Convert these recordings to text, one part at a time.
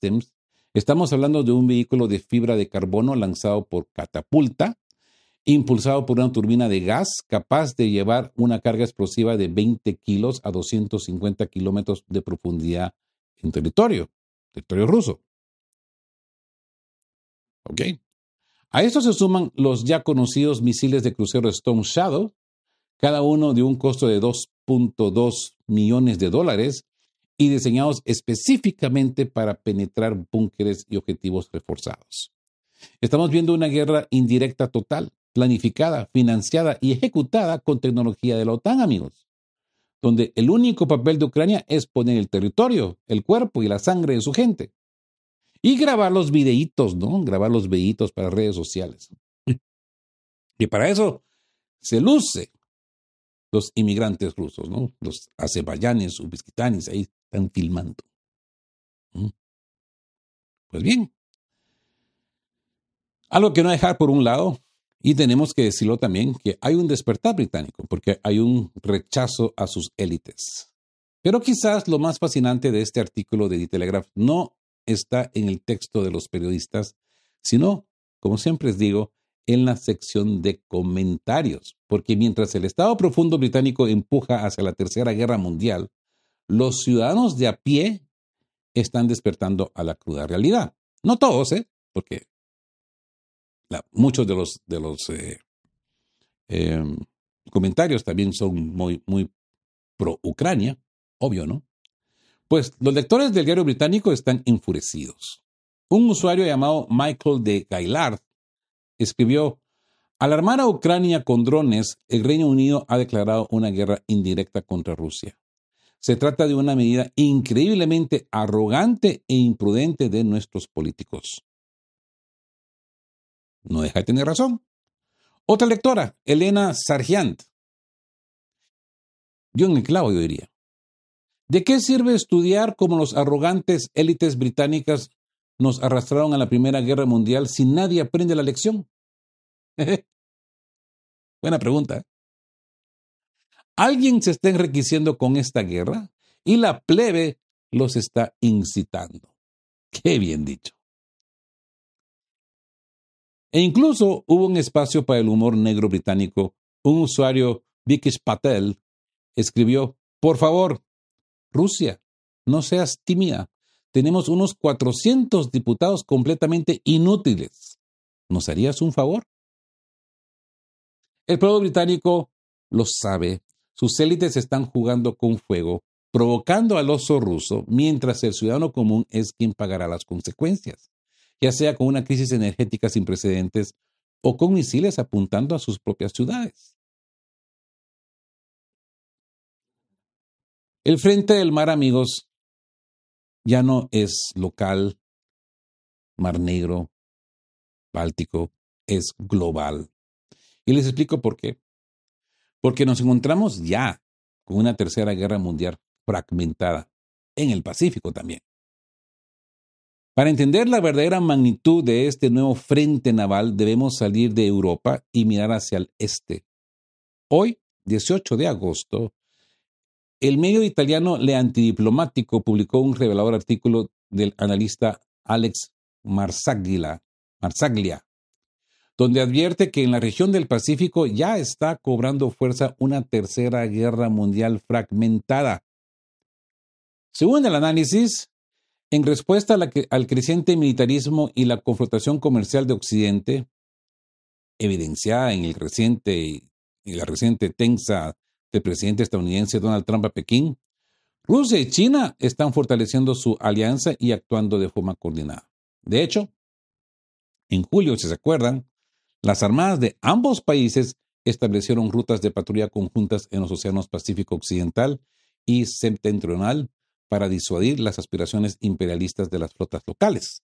Systems, estamos hablando de un vehículo de fibra de carbono lanzado por catapulta, impulsado por una turbina de gas capaz de llevar una carga explosiva de 20 kilos a 250 kilómetros de profundidad en territorio ruso. ¿Ok? A esto se suman los ya conocidos misiles de crucero Storm Shadow, cada uno de un costo de $2.2 millones y diseñados específicamente para penetrar búnkeres y objetivos reforzados. Estamos viendo una guerra indirecta total, planificada, financiada y ejecutada con tecnología de la OTAN, amigos, donde el único papel de Ucrania es poner el territorio, el cuerpo y la sangre de su gente. Y grabar los videitos, ¿no? Grabar los videitos para redes sociales. Y para eso se luce los inmigrantes rusos, ¿no? Los azerbaiyanes, uzbekistanes, ahí están filmando. Pues bien, algo que no dejar por un lado, y tenemos que decirlo también, que hay un despertar británico, porque hay un rechazo a sus élites. Pero quizás lo más fascinante de este artículo de The Telegraph no está en el texto de los periodistas, sino, como siempre les digo, en la sección de comentarios, porque mientras el Estado profundo británico empuja hacia la Tercera Guerra Mundial, los ciudadanos de a pie están despertando a la cruda realidad. No todos, porque muchos de los comentarios también son muy pro Ucrania, obvio, ¿no? Pues los lectores del diario británico están enfurecidos. Un usuario llamado Michael de Gaillard escribió: al armar a Ucrania con drones, el Reino Unido ha declarado una guerra indirecta contra Rusia. Se trata de una medida increíblemente arrogante e imprudente de nuestros políticos. No deja de tener razón. Otra lectora, Elena Sargent, dio en el clavo, yo diría. ¿De qué sirve estudiar cómo los arrogantes élites británicas nos arrastraron a la Primera Guerra Mundial si nadie aprende la lección? Buena pregunta. Alguien se está enriqueciendo con esta guerra y la plebe los está incitando. Qué bien dicho. E incluso hubo un espacio para el humor negro británico. Un usuario, Vikesh Patel, escribió: por favor, Rusia, no seas tímida. Tenemos unos 400 diputados completamente inútiles. ¿Nos harías un favor? El pueblo británico lo sabe. Sus élites están jugando con fuego, provocando al oso ruso, mientras el ciudadano común es quien pagará las consecuencias, ya sea con una crisis energética sin precedentes o con misiles apuntando a sus propias ciudades. El frente del mar, amigos, ya no es local, Mar Negro, Báltico, es global. Y les explico por qué. Porque nos encontramos ya con una tercera guerra mundial fragmentada, en el Pacífico también. Para entender la verdadera magnitud de este nuevo frente naval, debemos salir de Europa y mirar hacia el este. Hoy, 18 de agosto, el medio italiano Le Antidiplomático publicó un revelador artículo del analista Alex Marsaglia, donde advierte que en la región del Pacífico ya está cobrando fuerza una tercera guerra mundial fragmentada. Según el análisis, en respuesta al creciente militarismo y la confrontación comercial de Occidente, evidenciada en la reciente tensa del presidente estadounidense Donald Trump a Pekín, Rusia y China están fortaleciendo su alianza y actuando de forma coordinada. De hecho, en julio, si se acuerdan, las armadas de ambos países establecieron rutas de patrulla conjuntas en los océanos Pacífico Occidental y Septentrional para disuadir las aspiraciones imperialistas de las flotas locales.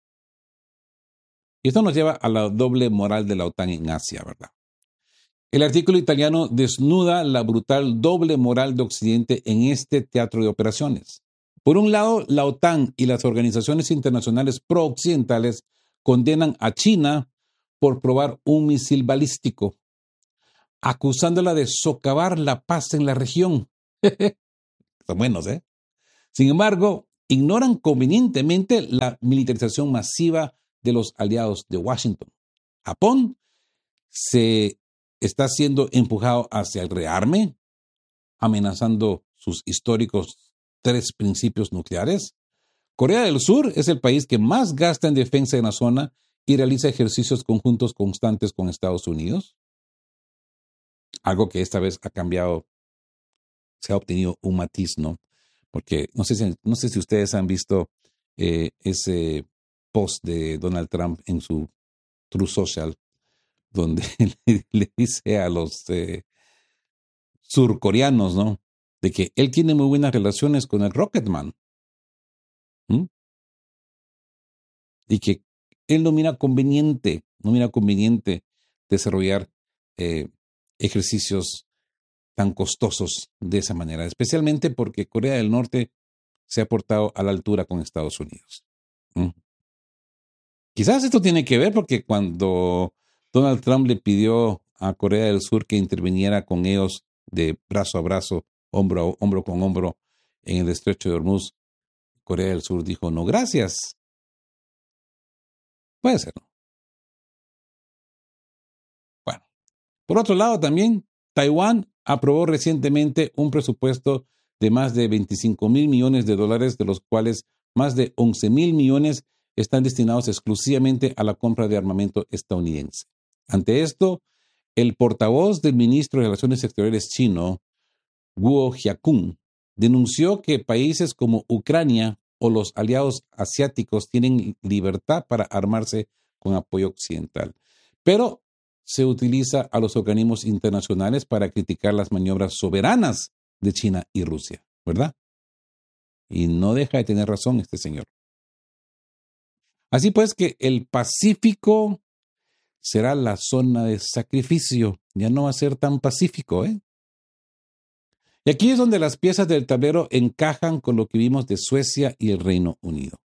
Y esto nos lleva a la doble moral de la OTAN en Asia, ¿verdad? El artículo italiano desnuda la brutal doble moral de Occidente en este teatro de operaciones. Por un lado, la OTAN y las organizaciones internacionales pro-occidentales condenan a China por probar un misil balístico, acusándola de socavar la paz en la región. Son buenos, ¿eh? Sin embargo, ignoran convenientemente la militarización masiva de los aliados de Washington. Japón se está siendo empujado hacia el rearme, amenazando sus históricos 3 principios nucleares. Corea del Sur es el país que más gasta en defensa en la zona y realiza ejercicios conjuntos constantes con Estados Unidos. Algo que esta vez ha cambiado, se ha obtenido un matiz, ¿no? Porque no sé si ustedes han visto ese post de Donald Trump en su True Social, donde le dice a los surcoreanos, ¿no? De que él tiene muy buenas relaciones con el Rocketman. Y que él no mira conveniente desarrollar ejercicios tan costosos de esa manera, especialmente porque Corea del Norte se ha portado a la altura con Estados Unidos. Quizás esto tiene que ver porque cuando Donald Trump le pidió a Corea del Sur que interviniera con ellos de brazo a brazo, hombro con hombro en el estrecho de Hormuz, Corea del Sur dijo no gracias. Puede ser. Bueno, por otro lado también, Taiwán aprobó recientemente un presupuesto de más de $25,000 millones, de los cuales más de 11,000 millones están destinados exclusivamente a la compra de armamento estadounidense. Ante esto, el portavoz del ministro de Relaciones Exteriores chino, Guo Jiakun, denunció que países como Ucrania o los aliados asiáticos tienen libertad para armarse con apoyo occidental, pero se utiliza a los organismos internacionales para criticar las maniobras soberanas de China y Rusia, ¿verdad? Y no deja de tener razón este señor. Así pues que el Pacífico será la zona de sacrificio, ya no va a ser tan pacífico, ¿eh? Y aquí es donde las piezas del tablero encajan con lo que vimos de Suecia y el Reino Unido.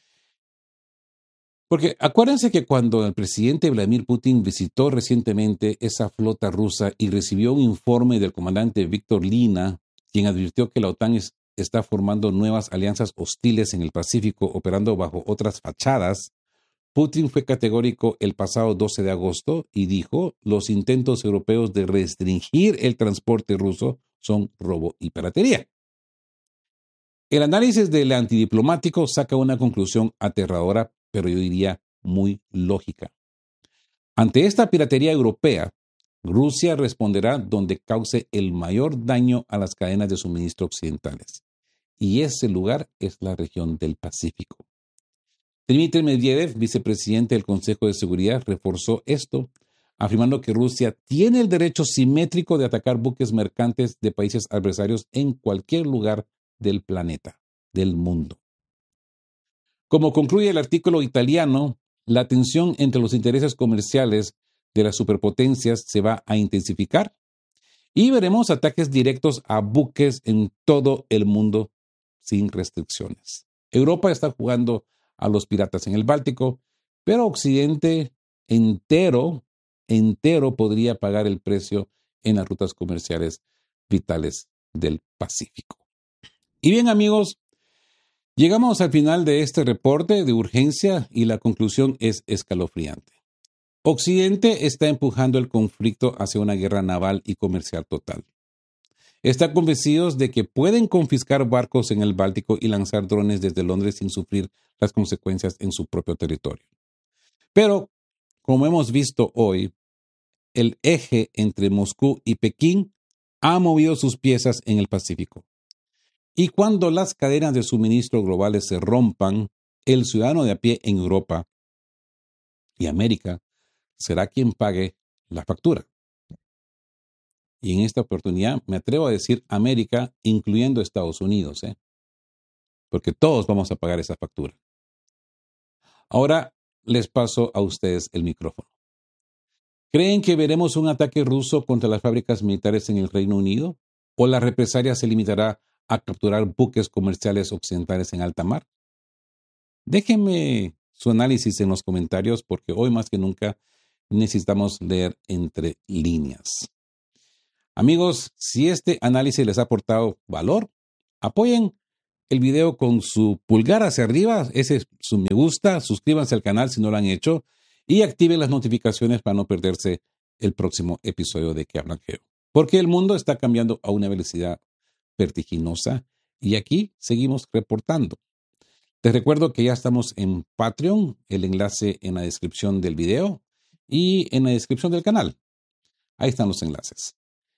Porque acuérdense que cuando el presidente Vladimir Putin visitó recientemente esa flota rusa y recibió un informe del comandante Víctor Lina, quien advirtió que la OTAN está formando nuevas alianzas hostiles en el Pacífico operando bajo otras fachadas, Putin fue categórico el pasado 12 de agosto y dijo: los intentos europeos de restringir el transporte ruso son robo y piratería. El análisis del antidiplomático saca una conclusión aterradora, pero yo diría muy lógica. Ante esta piratería europea, Rusia responderá donde cause el mayor daño a las cadenas de suministro occidentales. Y ese lugar es la región del Pacífico. Dmitry Medvedev, vicepresidente del Consejo de Seguridad, reforzó esto, afirmando que Rusia tiene el derecho simétrico de atacar buques mercantes de países adversarios en cualquier lugar del planeta, del mundo. Como concluye el artículo italiano, la tensión entre los intereses comerciales de las superpotencias se va a intensificar y veremos ataques directos a buques en todo el mundo sin restricciones. Europa está jugando a los piratas en el Báltico, pero Occidente entero podría pagar el precio en las rutas comerciales vitales del Pacífico. Y bien, amigos, llegamos al final de este reporte de urgencia y la conclusión es escalofriante. Occidente está empujando el conflicto hacia una guerra naval y comercial total. Están convencidos de que pueden confiscar barcos en el Báltico y lanzar drones desde Londres sin sufrir las consecuencias en su propio territorio. Pero, como hemos visto hoy, el eje entre Moscú y Pekín ha movido sus piezas en el Pacífico. Y cuando las cadenas de suministro globales se rompan, el ciudadano de a pie en Europa y América será quien pague la factura. Y en esta oportunidad me atrevo a decir América, incluyendo Estados Unidos, porque todos vamos a pagar esa factura. Ahora les paso a ustedes el micrófono. ¿Creen que veremos un ataque ruso contra las fábricas militares en el Reino Unido? ¿O la represalia se limitará a capturar buques comerciales occidentales en alta mar? Déjenme su análisis en los comentarios porque hoy más que nunca necesitamos leer entre líneas. Amigos, si este análisis les ha aportado valor, apoyen el video con su pulgar hacia arriba, ese es su me gusta, suscríbanse al canal si no lo han hecho y activen las notificaciones para no perderse el próximo episodio de Que Hablan Geo. Porque el mundo está cambiando a una velocidad vertiginosa y aquí seguimos reportando. Te recuerdo que ya estamos en Patreon, el enlace en la descripción del video y en la descripción del canal. Ahí están los enlaces.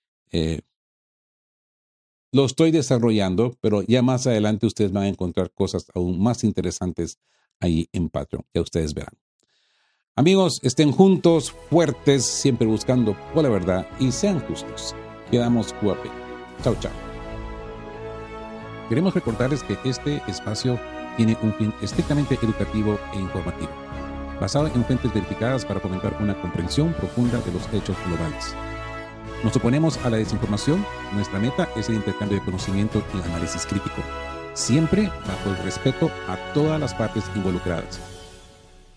Lo estoy desarrollando, pero ya más adelante ustedes van a encontrar cosas aún más interesantes ahí en Patreon. Ya ustedes verán. Amigos, estén juntos, fuertes, siempre buscando por la verdad y sean justos. Quedamos guapos. Chao, chao. Queremos recordarles que este espacio tiene un fin estrictamente educativo e informativo, basado en fuentes verificadas para fomentar una comprensión profunda de los hechos globales. Nos oponemos a la desinformación. Nuestra meta es el intercambio de conocimiento y análisis crítico, siempre bajo el respeto a todas las partes involucradas.